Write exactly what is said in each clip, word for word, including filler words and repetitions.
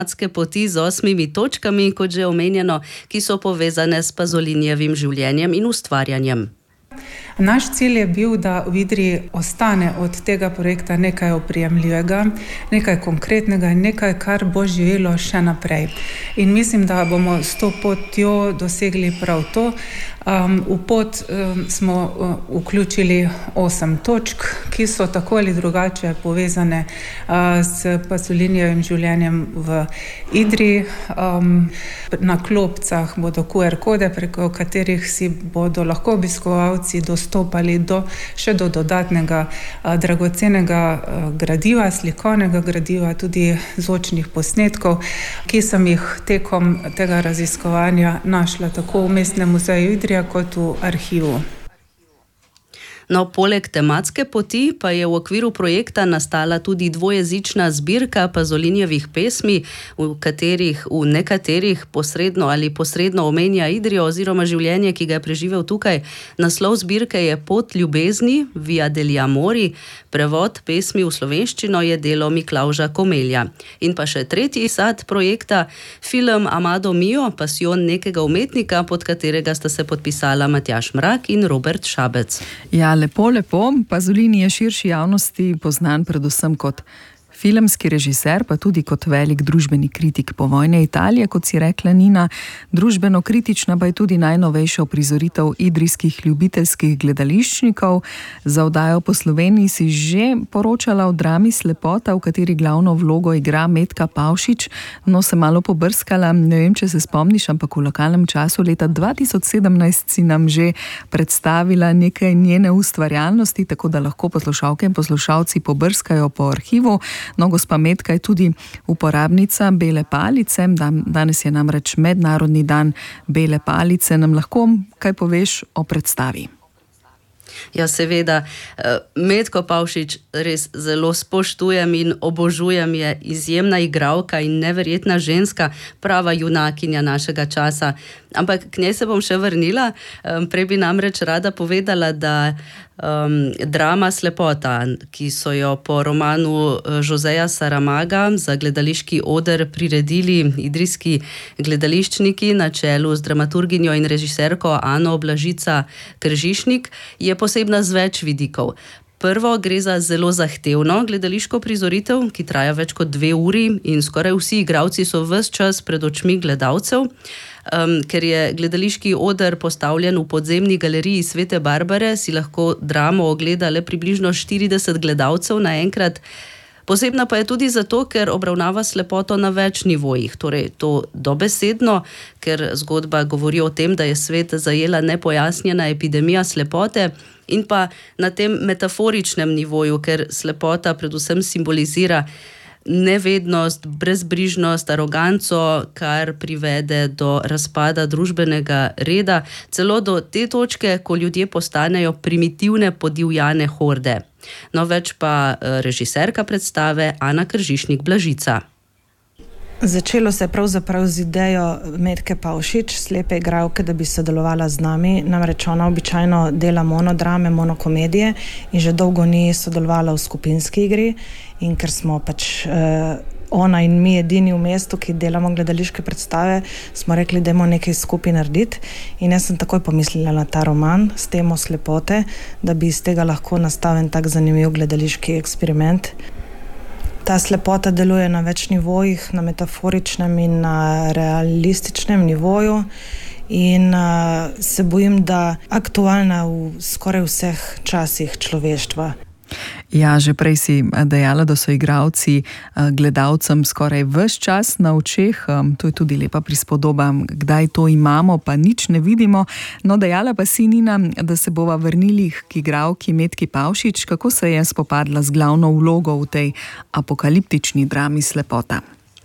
tematske poti z osmimi točkami, kot že omenjeno, ki so povezane s Pazolinijevim življenjem in ustvarjanjem. Naš cilj je bil, da v Idriji ostane od tega projekta nekaj oprijemljivega, nekaj konkretnega in nekaj, kar bo živelo še naprej. In mislim, da bomo s to potjo dosegli prav to. Um, v pot um, smo uh, vključili osem točk, ki so tako ali drugače povezane uh, s Pazolinijevim življenjem v Idriji. Um, na klopcah bodo Q R kode, preko katerih si bodo lahko obiskovalci dostopali do, še do dodatnega uh, dragocenega uh, gradiva, slikovnega gradiva, tudi zvočnih posnetkov, ki sem jih tekom tega raziskovanja našla tako v Mestnem muzeju Idrija kot v arhivu. No, poleg tematske poti pa je v okviru projekta nastala tudi dvojezična zbirka Pazolinijevih pesmi, v katerih v nekaterih posredno ali posredno omenja Idrijo oziroma življenje, ki ga je preživel tukaj. Naslov zbirke je Pot ljubezni, Via degli amori, prevod pesmi v slovenščino je delo Miklavža Komelja. In pa še tretji sad projekta, film Amado mio, Pasijon nekega umetnika, pod katerega sta se podpisala Matjaž Mrak in Robert Šabec. Ja, lepo, lepo. Pazolini je širši javnosti poznan predvsem kot filmski režiser, pa tudi kot velik družbeni kritik povojne Italije, kot si rekla Nina. Družbeno kritična pa je tudi najnovejša uprizoritev idrijskih ljubiteljskih gledališčnikov. Za oddajo Po Sloveniji si že poročala o drami Slepota, v kateri glavno vlogo igra Metka Pavšič. No, se malo pobrskala, ne vem, če se spomniš, ampak v lokalnem času leta dva tisoč sedemnajst si nam že predstavila nekaj njene ustvarjalnosti, tako da lahko poslušalke in poslušalci pobrskajo po arhivu. No, gospa Metka je tudi uporabnica Bele palice, danes je namreč Mednarodni dan Bele palice. Nam lahko kaj poveš o predstavi? Ja, seveda. Metko Pavšič res zelo spoštujem in obožujem, je izjemna igralka in neverjetna ženska, prava junakinja našega časa. Ampak k njej se bom še vrnila. Prej bi namreč rada povedala, da um, drama Slepota, ki so jo po romanu Joseja Saramaga za gledališki oder priredili idrijski gledališčniki na čelu z dramaturginjo in režiserko Ano Blažica Tržišnik, je posebna z več vidikov. Prvo, gre za zelo zahtevno gledališko prizoritev, ki traja več kot dve uri in skoraj vsi igralci so ves čas pred očmi gledalcev. Um, ker je gledališki oder postavljen v podzemni galeriji Svete Barbare, si lahko dramo ogleda le približno štirideset gledalcev naenkrat. Posebna pa je tudi zato, ker obravnava slepoto na več nivojih, torej to dobesedno, ker zgodba govori o tem, da je svet zajela nepojasnjena epidemija slepote, in pa na tem metaforičnem nivoju, ker slepota predvsem simbolizira nevednost, brezbrižnost, aroganco, kar privede do razpada družbenega reda, celo do te točke, ko ljudje postanejo primitivne podivjane horde. No, več pa režiserka predstave Ana Kržišnik Blažica. Začelo se je pravzaprav z idejo Metke Pavšič, slepe igralke, da bi sodelovala z nami. Namreč ona običajno dela monodrame, monokomedije in že dolgo ni sodelovala v skupinski igri. In ker smo pač eh, ona in mi edini v mestu, ki delamo gledališke predstave, smo rekli, da imamo nekaj skupaj narediti. In jaz sem takoj pomislila na ta roman s temo Slepote, da bi iz tega lahko nastal en tak zanimiv gledališki eksperiment. Ta slepota deluje na več nivojih, na metaforičnem in na realističnem nivoju in uh, se bojim, da aktualna v skoraj vseh časih človeštva. Ja, že prej si dejala, da so igralci gledalcem skoraj ves čas na očeh. To je tudi lepa prispodoba, kdaj to imamo, pa nič ne vidimo. No, dejala pa si, Nina, da se bova vrnili k igralki Metki Pavšič. Kako se je spopadla z glavno vlogo v tej apokaliptični drami Slepota?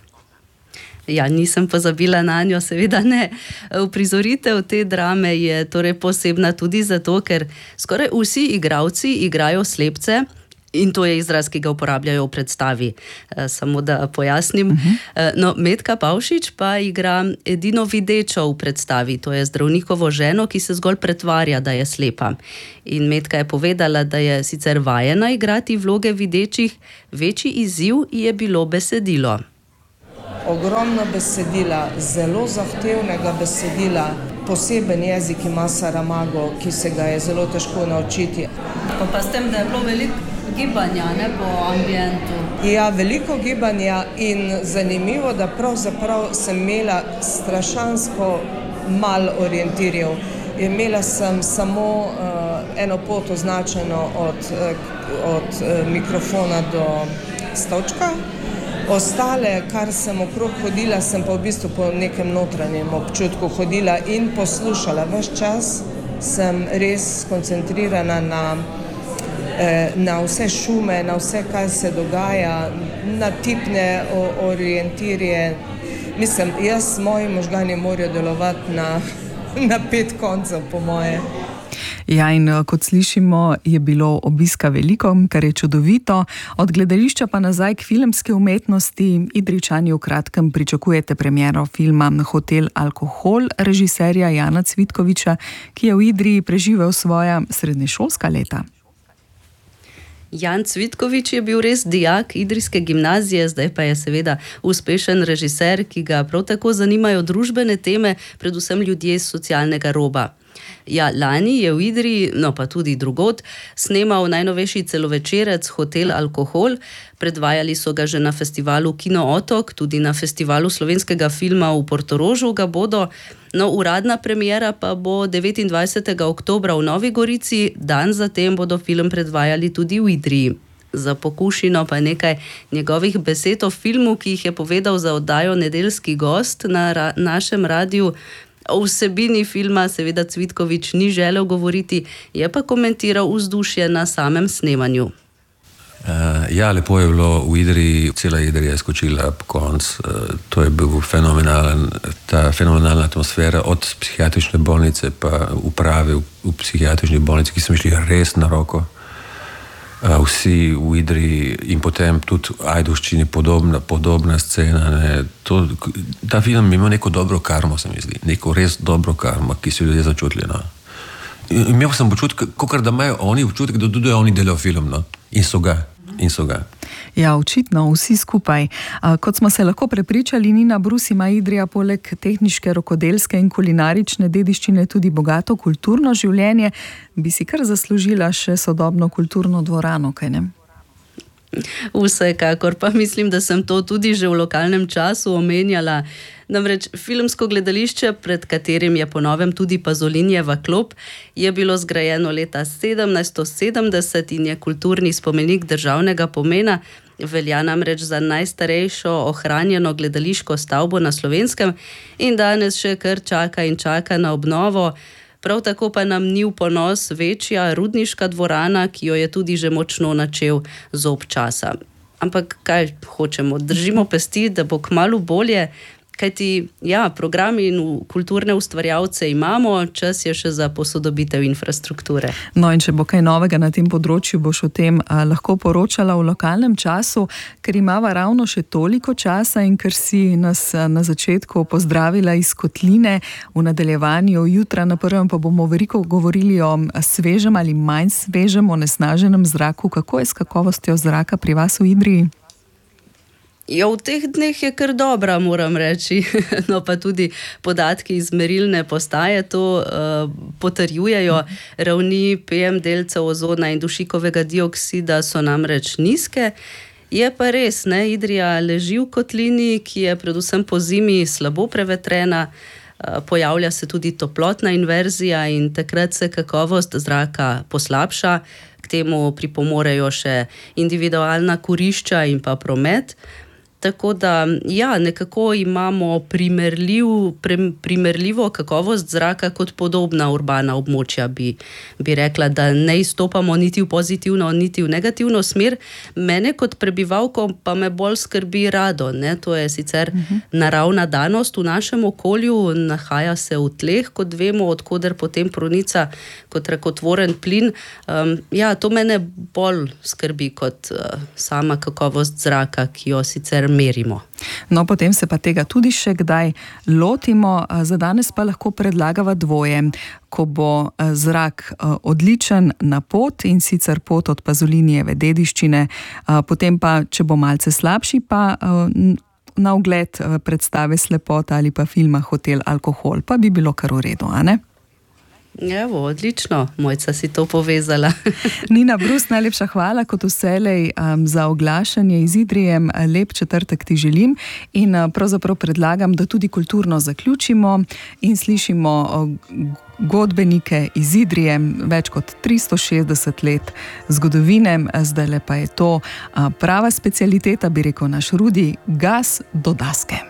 Ja, nisem pozabila na njo, seveda ne. Uprizoritev te drame je torej posebna tudi zato, ker skoraj vsi igralci igrajo slepce, in to je izraz, ki ga uporabljajo v predstavi. Samo da pojasnim. Uh-huh. No, Metka Pavšič pa igra edino videčo v predstavi, to je zdravnikovo ženo, ki se zgolj pretvarja, da je slepa. In Metka je povedala, da je sicer vajena igrati vloge videčih, večji izziv je bilo besedilo. ogromno besedila, zelo zahtevnega besedila, poseben jezik ima Saramago, ki se ga je zelo težko naučiti. Pa, pa s tem, da je bilo veliko gibanja, ne, po ambientu. Ja, veliko gibanja in zanimivo, da pravzaprav sem imela strašansko malo orientirjev. Imela sem samo uh, eno pot označeno od, uh, od uh, mikrofona do stolčka. Ostale, kar sem okrog hodila, sem pa v bistvu po nekem notranjem občutku hodila in poslušala. Ves čas sem res skoncentrirana na, eh, na vse šume, na vse, kaj se dogaja, na tipne orientirje. Mislim, jaz, moji možgani morajo delovati na, na pet koncev, po moje. Ja, in kot slišimo, je bilo obiska veliko, kar je čudovito. Od gledališča pa nazaj k filmski umetnosti. Idrijčani v kratkem pričakujete premiero filma Hotel Alkohol režiserja Jana Cvitkoviča, ki je v Idriji preživel svoja srednješolska leta. Jan Cvitkovič je bil res dijak idrijske gimnazije, zdaj pa je seveda uspešen režiser, ki ga prav tako zanimajo družbene teme, predvsem ljudje iz socialnega roba. Ja, lani je v Idriji, no pa tudi drugod, snemal najnovejši celovečerec Hotel Alkohol. Predvajali so ga že na festivalu Kino Otok, tudi na festivalu slovenskega filma v Portorožu ga bodo. No, uradna premiera pa bo devetindvajsetega oktobra v Novi Gorici, dan zatem bodo film predvajali tudi v Idriji. Za pokušino pa nekaj njegovih besed o filmu, ki jih je povedal za oddajo Nedeljski gost na ra- našem radiju. O vsebini filma seveda Cvitkovič ni želel govoriti, je pa komentiral vzdušje na samem snemanju. Uh, ja, lepo je bilo v Idriji, cela Idrija je skočila po konc. Uh, to je bil fenomenalen, ta fenomenalna atmosfera od psihiatrične bolnice pa uprave v, v psihiatrični bolnici, ki so mi šli res na roko. Uh, vsi v Idriji in potem tudi v Ajdovščini podobna, podobna scena. Ne. To, ta film ima neko dobro karmo, se mi zdi. Neko res dobro karmo, ki so ljudje začutili. No. Imel sem občutek, kakor da imajo oni občutek, da tudi oni delajo film. No. In so ga. In so ga. Ja, očitno, vsi skupaj. Kot smo se lahko prepričali, Nina Brus ima Idrija poleg tehniške, rokodelske in kulinarične dediščine tudi bogato kulturno življenje. Bi si kar zaslužila še sodobno kulturno dvorano, kaj ne? Vsekakor, pa mislim, da sem to tudi že v lokalnem času omenjala. Namreč filmsko gledališče, pred katerim je po novem tudi Pazolinjeva klop, je bilo zgrajeno leta sedemnajststo sedemdeset in je kulturni spomenik državnega pomena. Velja namreč za najstarejšo ohranjeno gledališko stavbo na Slovenskem in danes še kar čaka in čaka na obnovo. Prav tako pa nam ni v ponos večja rudniška dvorana, ki jo je tudi že močno načel zob časa. Ampak kaj hočemo? Držimo pesti, da bo kmalu bolje. Kajti, ja, programi in kulturne ustvarjalce imamo, čas je še za posodobitev infrastrukture. No, in če bo kaj novega na tem področju, boš o tem a, lahko poročala v lokalnem času, ker imava ravno še toliko časa in ker si nas a, na začetku pozdravila iz Kotline, v nadaljevanju jutra na prvem pa bomo veliko govorili o svežem ali manj svežem, onesnaženem zraku. Kako je s kakovostjo zraka pri vas v Idriji? Ja, v teh dneh je kar dobra, moram reči. No, pa tudi podatki iz merilne postaje to uh, potrjujejo. Ravni P M delcev ozona in dušikovega dioksida so namreč nizke. Je pa res, ne, Idrija leži v kotlini, ki je predvsem po zimi slabo prevetrena. Uh, pojavlja se tudi toplotna inverzija in takrat se kakovost zraka poslabša. K temu pripomorejo še individualna kurišča in pa promet. Tako da, ja, nekako imamo primerljiv, pre, primerljivo kakovost zraka kot podobna urbana območja, bi, bi rekla, da ne izstopamo niti v pozitivno, niti v negativno smer. Mene kot prebivalko pa me bolj skrbi rado, ne? To je sicer uh-huh. naravna danost v našem okolju, nahaja se v tleh, kot vemo, odkoder potem pronica kot rakotvoren plin. Um, ja, to mene bolj skrbi kot uh, sama kakovost zraka, ki jo sicer merimo. No, potem se pa tega tudi še kdaj lotimo. Za danes pa lahko predlagava dvoje. Ko bo zrak odličen, na pot, in sicer pot od Pazolinjeve dediščine, potem pa, če bo malce slabši, pa na ogled predstave Slepota ali pa filma Hotel Alkohol, pa bi bilo kar v redu, a ne? Evo, odlično, Mojca si to povezala. Nina Brus, najlepša hvala kot vselej um, za oglašanje iz Idrijem. Lep četrtek ti želim in uh, pravzaprav predlagam, da tudi kulturno zaključimo in slišimo uh, godbenike iz Idrije, več kot tristo šestdeset let zgodovine, zdaj pa je to uh, prava specialiteta, bi rekel naš Rudi, gas do daske.